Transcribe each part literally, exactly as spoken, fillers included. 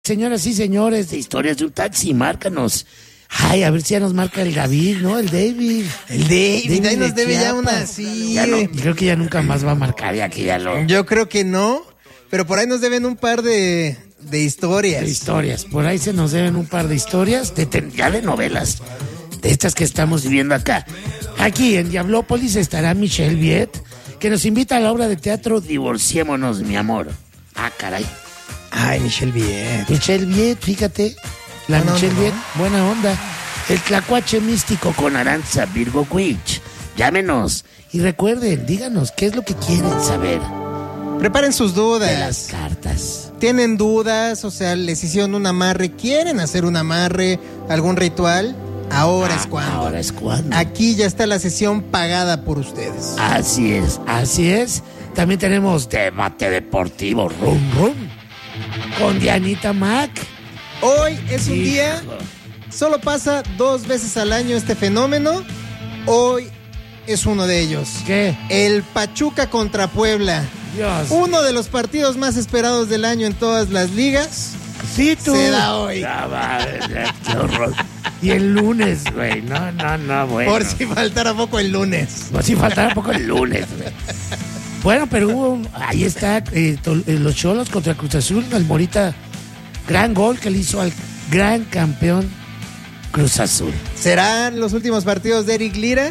Señoras y señores, de Historias de un Taxi, márcanos. Ay, a ver si ya nos marca el David, ¿no? El David. El David, David ahí nos de debe ya Chiapas. una, sí. Ya no, creo que ya nunca más va a marcar, ya que ya lo... Yo creo que no, pero por ahí nos deben un par de, de historias. De historias, por ahí se nos deben un par de historias, de, ya de novelas, de estas que estamos viviendo acá. Aquí en Diablópolis estará Michelle Viet, que nos invita a la obra de teatro Divorciémonos, mi amor. Ah, caray. Ay, Michelle Viet. Michelle Viet, fíjate, la Buena Michelle onda, Viet, ¿no? buena onda. El tlacuache místico con Aranza Virgo Quich. Llámenos y recuerden, díganos qué es lo que quieren saber Preparen sus de dudas. las cartas. ¿Tienen dudas? O sea, les hicieron un amarre. ¿Quieren hacer un amarre? ¿Algún ritual? Ahora Ah, es cuando. Ahora es cuando. Aquí ya está la sesión pagada por ustedes. Así es, así es. También tenemos debate deportivo, rum rum, con Dianita Mac. Hoy es un Hijo. día, solo pasa dos veces al año este fenómeno. Hoy es uno de ellos. ¿Qué? El Pachuca contra Puebla. Dios. Uno de los partidos más esperados del año en todas las ligas. Sí, tú. Se da hoy. Ah, madre, qué horror. Y el lunes, güey. No, no, no, bueno. Por si faltara poco el lunes. Por si faltara un poco el lunes, güey. Bueno, pero hubo un- ahí está eh, tol- eh, los Cholos contra Cruz Azul, el Morita, gran gol que le hizo al gran campeón Cruz Azul. ¿Serán los últimos partidos de Eric Lira?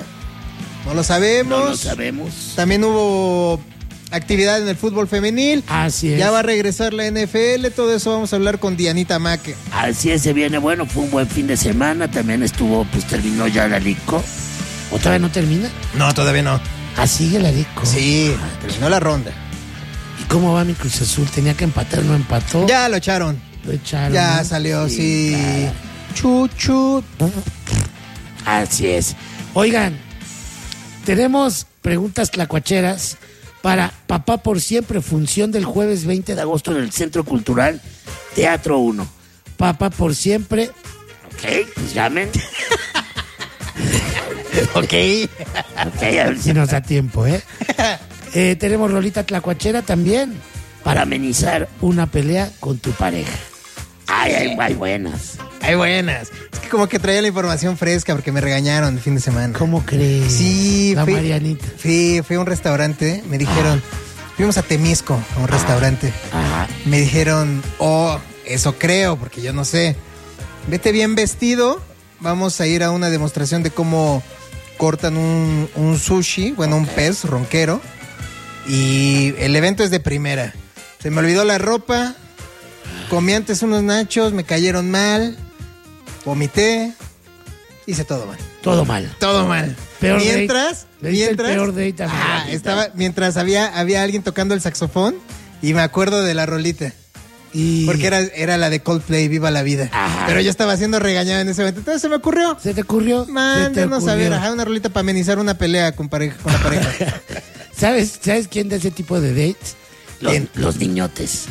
No lo sabemos. No lo sabemos. También hubo actividad en el fútbol femenil. Así es. Ya va a regresar la N F L. Todo eso vamos a hablar con Dianita Maque. Así es, se viene bueno, fue un buen fin de semana, también estuvo, pues terminó ya la Lico. ¿O todavía no termina? No, todavía no. Ah, sigue la Lico. Sí, terminó la ronda. ¿Y cómo va mi Cruz Azul? Tenía que empatar, no empató. Ya lo echaron. Lo echaron. Ya ¿no? salió, sí. claro. Chuchu. Así es. Oigan, tenemos preguntas tlacuacheras para Papá por Siempre, función del jueves veinte de agosto en el Centro Cultural Teatro uno. Papá por Siempre. Ok, pues llamen. Ok. Ok, a ver si nos da tiempo, ¿eh? Eh, tenemos rolita tlacuachera también para amenizar una pelea con tu pareja. Ay, ay, ay, buenas. Hay buenas. Es que como que traía la información fresca porque me regañaron el fin de semana. ¿Cómo crees? Sí, La fui, Marianita. Fui, fui a un restaurante, me dijeron, fuimos a Temisco, a un restaurante. Ajá. Me dijeron, oh, eso creo, porque yo no sé. Vete bien vestido, vamos a ir a una demostración de cómo cortan un, un sushi, bueno, un pez ronquero. Y el evento es de primera. Se me olvidó la ropa, comí antes unos nachos, me cayeron mal, vomité, hice todo mal. Todo mal. Todo mal. Peor mientras, date. Le diste el mientras, peor date a ah, Marianita. estaba, mientras había, había alguien tocando el saxofón y me acuerdo de la rolita. Y Porque era, era la de Coldplay, Viva la Vida. Ajá. Pero yo estaba siendo regañado en ese momento. Entonces se me ocurrió. ¿Se te ocurrió? Se te Mándenos a ver, ocurrió. ajá, una rolita para amenizar una pelea con, pareja, con la pareja. ¿Sabes, ¿Sabes quién da ese tipo de dates? Los, ¿Quién? los niñotes.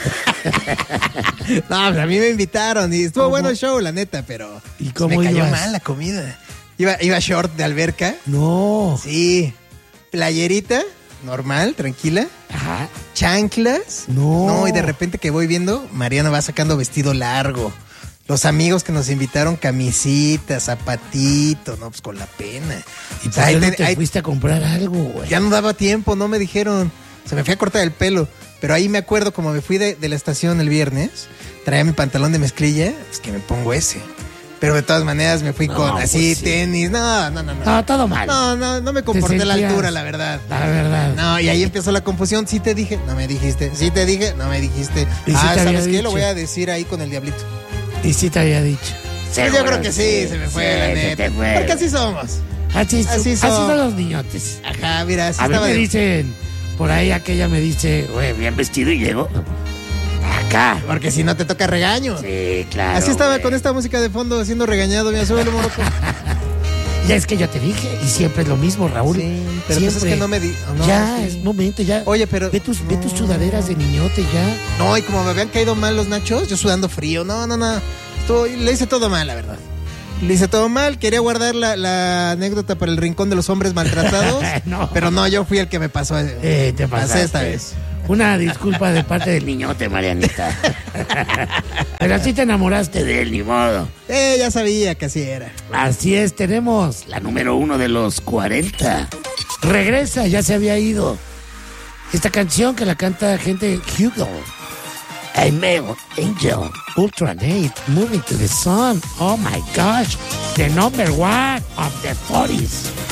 No, pues a mí me invitaron y estuvo ¿Cómo? bueno el show, la neta, pero ¿Y pues, cómo me cayó ibas? mal la comida. Iba, iba short de alberca. No. Sí. Playerita, normal, tranquila. Ajá. Chanclas. No. No, y de repente que voy viendo, Mariana va sacando vestido largo. Los amigos que nos invitaron, camisita, zapatito, no, pues con la pena. ¿Y O por sea, qué ahí no te- te ahí- fuiste a comprar algo, güey? ya no daba tiempo, no me dijeron. Se me fui a cortar el pelo. Pero ahí me acuerdo, como me fui de, de la estación el viernes, traía mi pantalón de mezclilla, pues que me pongo ese. Pero de todas maneras me fui No, con pues así, sí. tenis. No, no, no, no. No, todo mal. No, no, no me comporté a la sentías- altura, la verdad. La verdad. No, y ahí empezó la confusión. Sí te dije, no me dijiste. Sí te dije, no me dijiste. ¿Y sí Ah, te había ¿sabes qué? dicho? Lo voy a decir ahí con el diablito. Y sí te había dicho. Pues yo creo que sí, se me fue, sí, la se neta. te fue. Porque así somos. Así, así así, son. son los niñotes. Ajá, mira, así A mí estaba me de- dicen, por ahí aquella me dice, güey, bien vestido y llego acá. Porque si no te toca regaño. Sí, claro. Así estaba güey. con esta música de fondo siendo regañado. Mira, súbelo, moroco. Ya es que yo te dije, y siempre es lo mismo, Raúl. Sí, pero pues es Siempre. que no me di. no, ya, sí. es momento, ya. Oye, pero. Ve tus, ve tus no. sudaderas de niñote ya. No, y como me habían caído mal los nachos, yo sudando frío. No, no, no. Estuvo- le hice todo mal, la verdad. Le hice todo mal. Quería guardar la, la anécdota para el rincón de los hombres maltratados. No. Pero no, yo fui el que me pasó. Eh, te Pasé pasaste. esta vez. Una disculpa de parte del niñote, Marianita. Pero así te enamoraste de él, ni modo. Eh, ya sabía que así era. Así es, tenemos la número uno de los cuarenta. Regresa, ya se había ido. Esta canción que la canta gente Hugo. A Male Angel, Ultranate, Moving to the Sun. Oh my gosh, the number one of the forties.